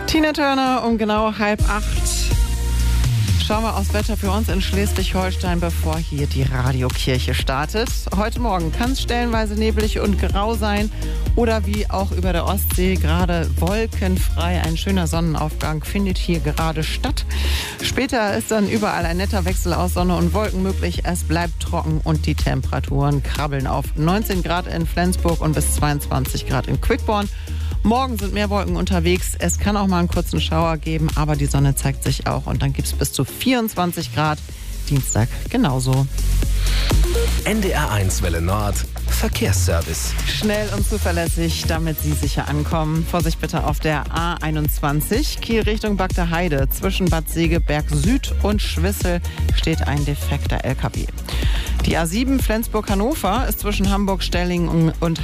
Tina Turner um genau 7:30. Schauen wir aufs Wetter für uns in Schleswig-Holstein, bevor hier die Radiokirche startet. Heute Morgen kann es stellenweise neblig und grau sein oder wie auch über der Ostsee gerade wolkenfrei. Ein schöner Sonnenaufgang findet hier gerade statt. Später ist dann überall ein netter Wechsel aus Sonne und Wolken möglich. Es bleibt trocken und die Temperaturen krabbeln auf 19 Grad in Flensburg und bis 22 Grad in Quickborn. Morgen sind mehr Wolken unterwegs. Es kann auch mal einen kurzen Schauer geben, aber die Sonne zeigt sich auch. Und dann gibt es bis zu 24 Grad. Dienstag genauso. NDR1 Welle Nord. Verkehrsservice. Schnell und zuverlässig, damit Sie sicher ankommen. Vorsicht bitte auf der A21, Kiel Richtung Bagdaheide. Zwischen Bad Segeberg Süd und Schwissel steht ein defekter LKW. Die A7 Flensburg-Hannover ist zwischen Hamburg-Stellingen und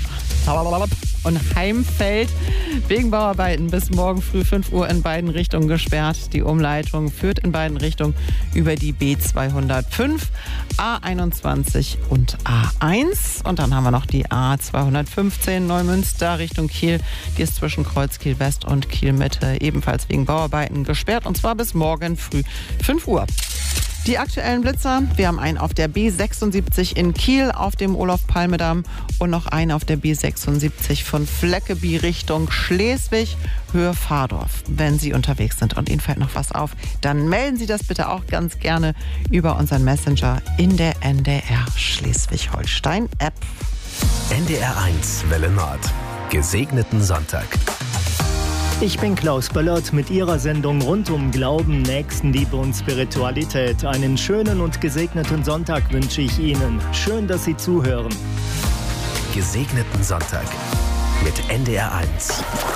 Heimfeld wegen Bauarbeiten bis morgen früh 5 Uhr in beiden Richtungen gesperrt. Die Umleitung führt in beiden Richtungen über die B205, A21 und A1. Und dann haben wir noch die A215 Neumünster Richtung Kiel. Die ist zwischen Kreuzkiel West und Kiel Mitte ebenfalls wegen Bauarbeiten gesperrt. Und zwar bis morgen früh 5 Uhr. Die aktuellen Blitzer, wir haben einen auf der B76 in Kiel auf dem Olof-Palme-Damm und noch einen auf der B76 von Fleckeby Richtung Schleswig, Höhe Fahrdorf. Wenn Sie unterwegs sind und Ihnen fällt noch was auf, dann melden Sie das bitte auch ganz gerne über unseren Messenger in der NDR Schleswig-Holstein-App. NDR1 Welle Nord. Gesegneten Sonntag. Ich bin Klaus Böllert mit Ihrer Sendung rund um Glauben, Nächstenliebe und Spiritualität. Einen schönen und gesegneten Sonntag wünsche ich Ihnen. Schön, dass Sie zuhören. Gesegneten Sonntag mit NDR1.